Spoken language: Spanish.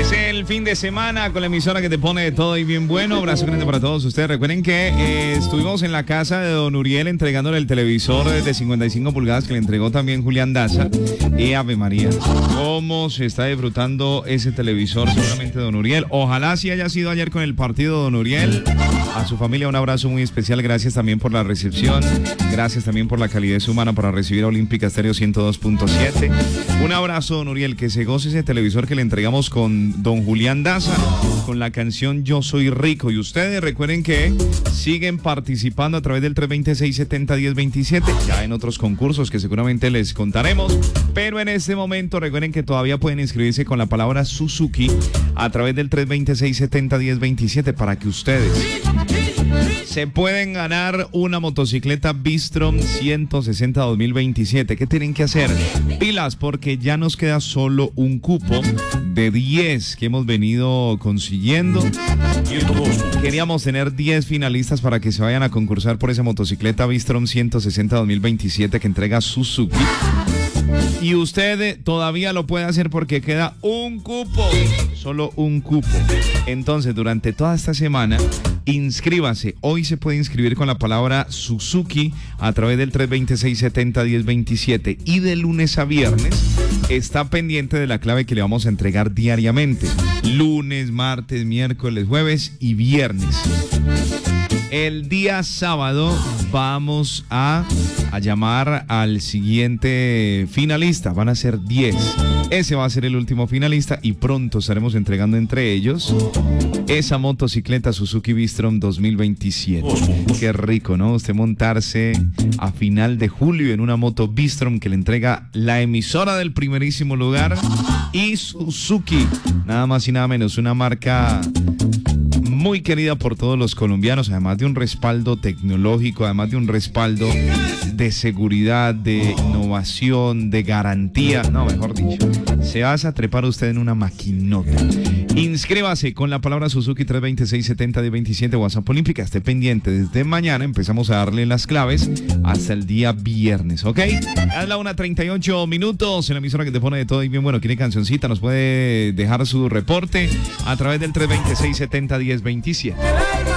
Es el fin de semana con la emisora que te pone de todo y bien bueno. Abrazo grande para todos ustedes. Recuerden que estuvimos en la casa de don Uriel entregándole el televisor de 55 pulgadas que le entregó también Julián Daza. Y Ave María, cómo se está disfrutando ese televisor seguramente don Uriel. Ojalá sí haya sido ayer con el partido don Uriel. A su familia un abrazo muy especial. Gracias también por la recepción. Gracias también por la calidez humana para recibir a Olímpica Estéreo 102.7. Un abrazo don Uriel, que se goce ese televisor que le entregamos con don Julián Daza, con la canción Yo Soy Rico. Y ustedes recuerden que siguen participando a través del 326-70-1027, ya en otros concursos que seguramente les contaremos, pero en este momento recuerden que todavía pueden inscribirse con la palabra Suzuki a través del 326-70-1027 para que ustedes se pueden ganar una motocicleta Bistrom 160 2027. ¿Qué tienen que hacer? Pilas, porque ya nos queda solo un cupo de 10 que hemos venido consiguiendo. Queríamos tener 10 finalistas para que se vayan a concursar por esa motocicleta Bistrom 160 2027 que entrega Suzuki. Y usted todavía lo puede hacer porque queda un cupo, solo un cupo. Entonces, durante toda esta semana, inscríbase. Hoy se puede inscribir con la palabra Suzuki a través del 326-70-1027. Y de lunes a viernes está pendiente de la clave que le vamos a entregar diariamente. Lunes, martes, miércoles, jueves y viernes. El día sábado vamos a llamar al siguiente finalista. Van a ser 10. Ese va a ser el último finalista y pronto estaremos entregando entre ellos esa motocicleta Suzuki Bistrom 2027. Qué rico, ¿no? Usted montarse a final de julio en una moto Bistrom que le entrega la emisora del primerísimo lugar y Suzuki. Nada más y nada menos, una marca muy querida por todos los colombianos, además de un respaldo tecnológico, además de un respaldo de seguridad, de innovación, de garantía. No, mejor dicho, se va a trepar usted en una maquinota. Inscríbase con la palabra Suzuki 326-70-1027 WhatsApp Olímpica. Esté pendiente, desde mañana empezamos a darle las claves hasta el día viernes, ¿ok? Es la 1:38 minutos en la emisora que te pone de todo y bien bueno. ¿Quiere cancioncita? Nos puede dejar su reporte a través del 326-70-1027.